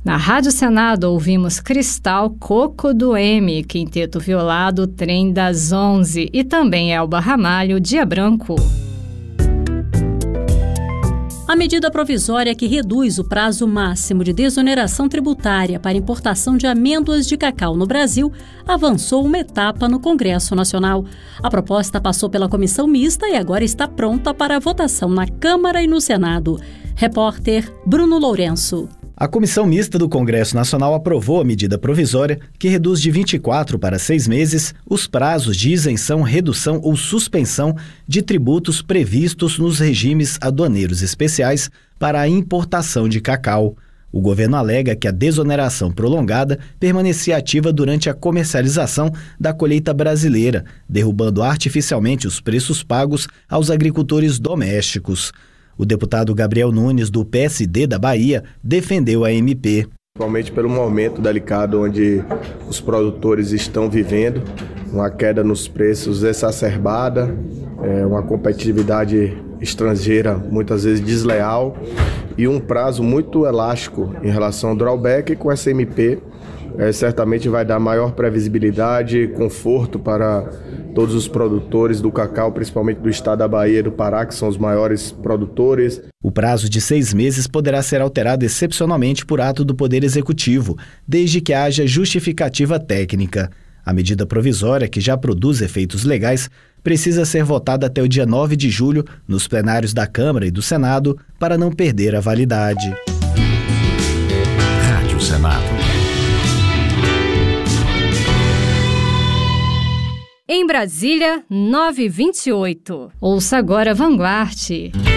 Na Rádio Senado ouvimos Cristal, Coco do M, Quinteto Violado, Trem das 11 e também Elba Ramalho, Dia Branco. A medida provisória que reduz o prazo máximo de desoneração tributária para importação de amêndoas de cacau no Brasil avançou uma etapa no Congresso Nacional. A proposta passou pela comissão mista e agora está pronta para a votação na Câmara e no Senado. Repórter Bruno Lourenço. A Comissão Mista do Congresso Nacional aprovou a medida provisória que reduz de 24 para 6 meses os prazos de isenção, redução ou suspensão de tributos previstos nos regimes aduaneiros especiais para a importação de cacau. O governo alega que a desoneração prolongada permanecia ativa durante a comercialização da colheita brasileira, derrubando artificialmente os preços pagos aos agricultores domésticos. O deputado Gabriel Nunes, do PSD da Bahia, defendeu a MP. Principalmente pelo momento delicado onde os produtores estão vivendo, uma queda nos preços exacerbada, uma competitividade estrangeira muitas vezes desleal e um prazo muito elástico em relação ao drawback. Com essa MP, certamente vai dar maior previsibilidade, conforto para todos os produtores do cacau, principalmente do estado da Bahia e do Pará, que são os maiores produtores. O prazo de 6 meses poderá ser alterado excepcionalmente por ato do Poder Executivo, desde que haja justificativa técnica. A medida provisória, que já produz efeitos legais, precisa ser votada até o dia 9 de julho nos plenários da Câmara e do Senado para não perder a validade. Rádio Senado. Em Brasília, 9h28. Ouça agora Vanguard.